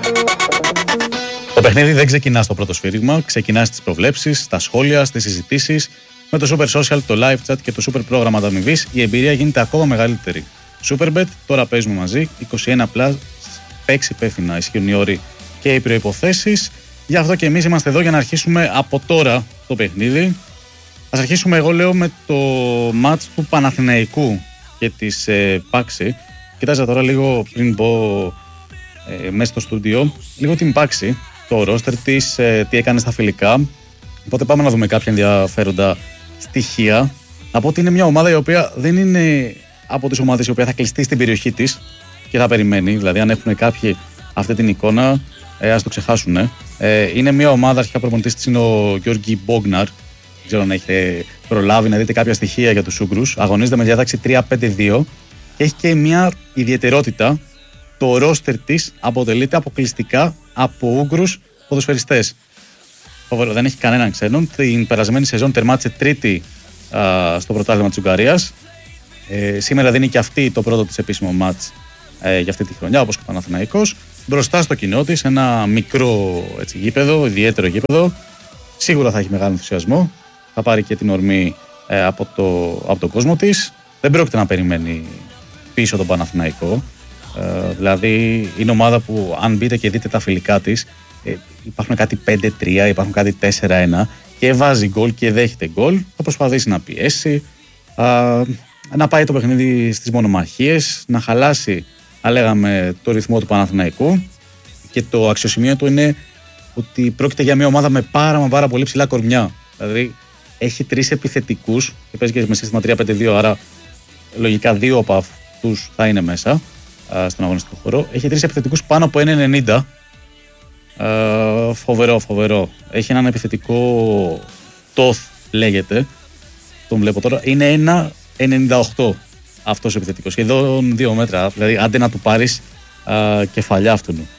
Το παιχνίδι δεν ξεκινά στο πρώτο σφύριγμα, ξεκινά στις προβλέψεις, στα σχόλια, στις συζητήσεις. Με το Super Social, το live chat και το Super πρόγραμμα ανταμοιβής η εμπειρία γίνεται ακόμα μεγαλύτερη. Superbet, τώρα παίζουμε μαζί, 21+, παίξει υπεύθυνα, ισχύουν οι όροι και οι προϋποθέσεις. Γι' αυτό και εμείς είμαστε εδώ για να αρχίσουμε από τώρα το παιχνίδι. Ας αρχίσουμε, εγώ λέω, με το match του Παναθηναϊκού και της Πάξη. Κοιτάζα τώρα λίγο πριν μπω μέσα στο στούντιο, λίγο την Πάξη, το roster της, τι έκανε στα φιλικά. Οπότε πάμε να δούμε κάποια ενδιαφέροντα στοιχεία. Να πω ότι είναι μια ομάδα η οποία δεν είναι από τις ομάδες η οποία θα κλειστεί στην περιοχή της και θα περιμένει. Δηλαδή, αν έχουν κάποιοι αυτή την εικόνα, ας το ξεχάσουν. Είναι μια ομάδα, αρχικά προπονητής της είναι ο Γιώργη Μπόγναρ. Δεν ξέρω αν έχετε προλάβει να δείτε κάποια στοιχεία για τους Ούγγρους. Αγωνίζεται με διάταξη 3-5-2 και έχει και μια ιδιαιτερότητα. Το ρόστερ της αποτελείται αποκλειστικά από Ούγγρους ποδοσφαιριστές. Δεν έχει κανέναν ξένον. Την περασμένη σεζόν τερμάτισε τρίτη στο πρωτάθλημα της Ουγγαρίας. Σήμερα δίνει και αυτή το πρώτο της επίσημο μάτς για αυτή τη χρονιά, όπως και ο Παναθηναϊκός. Μπροστά στο κοινό της, ένα μικρό γήπεδο, ιδιαίτερο γήπεδο. Σίγουρα θα έχει μεγάλο ενθουσιασμό. Θα πάρει και την ορμή από τον κόσμο της. Δεν πρόκειται να περιμένει πίσω τον Παναθηναϊκό. Δηλαδή είναι ομάδα που, αν μπείτε και δείτε τα φιλικά της, υπάρχουν κάτι 5-3, υπάρχουν κάτι 4-1 και βάζει γκολ και δέχεται γκολ. Θα προσπαθήσει να πιέσει, να πάει το παιχνίδι στις μονομαχίες, να χαλάσει, λέγαμε, το ρυθμό του Παναθηναϊκού. Και το αξιοσημείο του είναι ότι πρόκειται για μια ομάδα με πάρα πολύ ψηλά κορμιά. Δηλαδή έχει 3 επιθετικούς και παίζει και με σύστημα 3-5-2, άρα λογικά 2 από αυτούς θα είναι μέσα στον αγωνιστικό χώρο. Έχει 3 επιθετικούς πάνω από 1,90. Φοβερό. Έχει έναν επιθετικό Τόθ, λέγεται. Τον βλέπω τώρα. Είναι 1,98 αυτός ο επιθετικός. Σχεδόν 2 μέτρα. Δηλαδή, άντε να του πάρεις κεφαλιά αυτού.